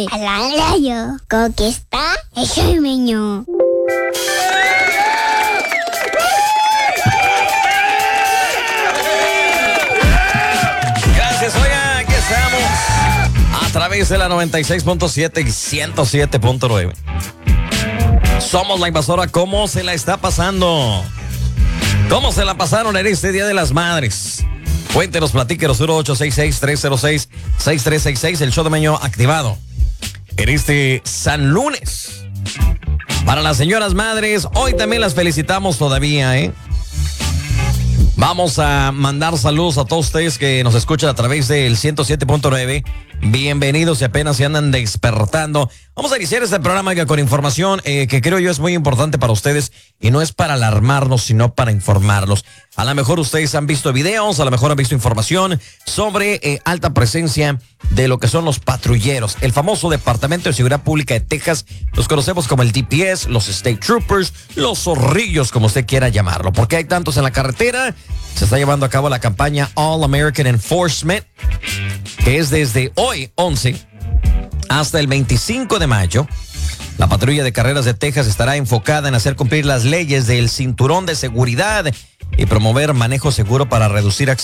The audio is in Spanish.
Al rayo, conquista el menú. Gracias, oigan, aquí estamos a través de la 96.7 y 107.9. Somos la invasora. ¿Cómo se la está pasando? ¿Cómo se la pasaron en este Día de las Madres? Cuéntenos, platíquenos, 1866-306-6366, el show de Meño activado en este San Lunes. Para las señoras madres, hoy también las felicitamos todavía, ¿eh? Vamos a mandar saludos a todos ustedes que nos escuchan a través del 107.9. Bienvenidos si apenas se andan despertando. Vamos a iniciar este programa con información que creo yo es muy importante para ustedes y no es para alarmarnos, sino para informarlos. A lo mejor ustedes han visto videos, a lo mejor han visto información sobre alta presencia de lo que son los patrulleros. El famoso Departamento de Seguridad Pública de Texas, los conocemos como el DPS, los State Troopers, los zorrillos, como usted quiera llamarlo. ¿Por qué hay tantos en la carretera? Se está llevando a cabo la campaña All American Enforcement, que es desde hoy, 11, hasta el 25 de mayo. La patrulla de carreras de Texas estará enfocada en hacer cumplir las leyes del cinturón de seguridad y promover manejo seguro para reducir accidentes